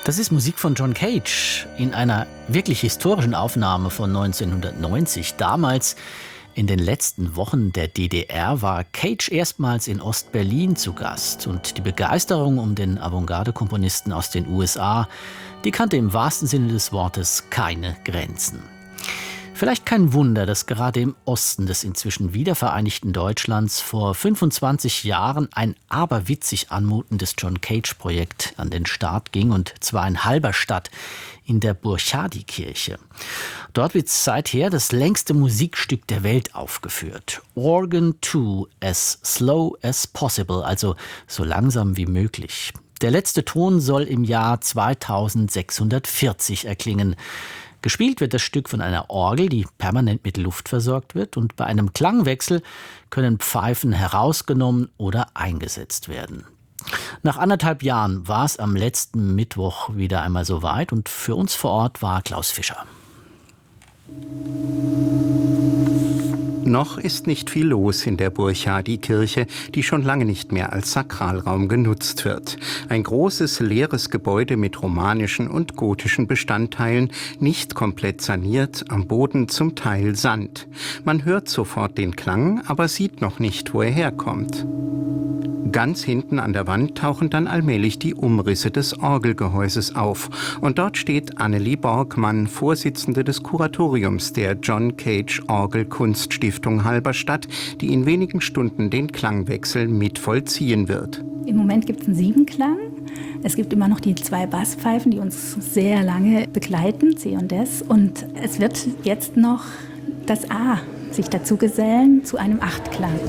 Das ist Musik von John Cage in einer wirklich historischen Aufnahme von 1990. Damals, in den letzten Wochen der DDR, war Cage erstmals in Ost-Berlin zu Gast. Und die Begeisterung um den Avantgarde-Komponisten aus den USA, die kannte im wahrsten Sinne des Wortes keine Grenzen. Vielleicht kein Wunder, dass gerade im Osten des inzwischen wiedervereinigten Deutschlands vor 25 Jahren ein aberwitzig anmutendes John Cage-Projekt an den Start ging, und zwar in Halberstadt in der Burchardikirche. Dort wird seither das längste Musikstück der Welt aufgeführt. Organ 2 as slow as possible, also so langsam wie möglich. Der letzte Ton soll im Jahr 2640 erklingen. Gespielt wird das Stück von einer Orgel, die permanent mit Luft versorgt wird, und bei einem Klangwechsel können Pfeifen herausgenommen oder eingesetzt werden. Nach 1,5 Jahren war es am letzten Mittwoch wieder einmal soweit, und für uns vor Ort war Klaus Fischer. Noch ist nicht viel los in der Burchardikirche, die schon lange nicht mehr als Sakralraum genutzt wird. Ein großes, leeres Gebäude mit romanischen und gotischen Bestandteilen, nicht komplett saniert, am Boden zum Teil Sand. Man hört sofort den Klang, aber sieht noch nicht, wo er herkommt. Ganz hinten an der Wand tauchen dann allmählich die Umrisse des Orgelgehäuses auf. Und dort steht Annelie Borgmann, Vorsitzende des Kuratoriums der John Cage Orgelkunststiftung Halberstadt, die in wenigen Stunden den Klangwechsel mit vollziehen wird. Im Moment gibt es einen Siebenklang. Es gibt immer noch die 2 Basspfeifen, die uns sehr lange begleiten, C und S. Und es wird jetzt noch das A sich dazu gesellen zu einem Achtklang.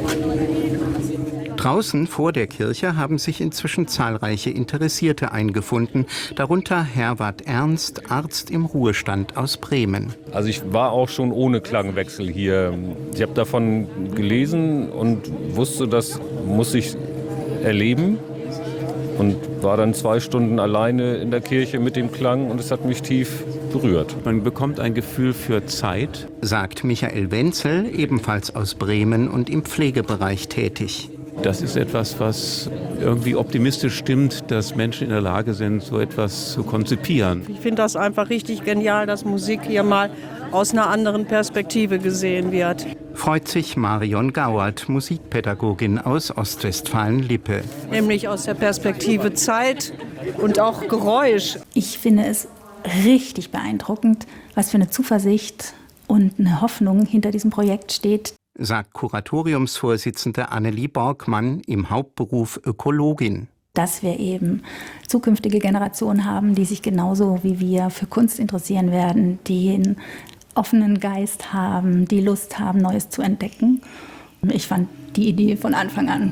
Draußen vor der Kirche haben sich inzwischen zahlreiche Interessierte eingefunden, darunter Herwart Ernst, Arzt im Ruhestand aus Bremen. Also ich war auch schon ohne Klangwechsel hier. Ich habe davon gelesen und wusste, das muss ich erleben, und war dann 2 Stunden alleine in der Kirche mit dem Klang, und es hat mich tief berührt. Man bekommt ein Gefühl für Zeit, sagt Michael Wenzel, ebenfalls aus Bremen und im Pflegebereich tätig. Das ist etwas, was irgendwie optimistisch stimmt, dass Menschen in der Lage sind, so etwas zu konzipieren. Ich finde das einfach richtig genial, dass Musik hier mal aus einer anderen Perspektive gesehen wird. Freut sich Marion Gauert, Musikpädagogin aus Ostwestfalen-Lippe. Nämlich aus der Perspektive Zeit und auch Geräusch. Ich finde es richtig beeindruckend, was für eine Zuversicht und eine Hoffnung hinter diesem Projekt steht, sagt Kuratoriumsvorsitzende Annelie Borgmann, im Hauptberuf Ökologin. dass wir eben zukünftige Generationen haben, die sich genauso wie wir für Kunst interessieren werden, die einen offenen Geist haben, die Lust haben, Neues zu entdecken. Ich fand die Idee von Anfang an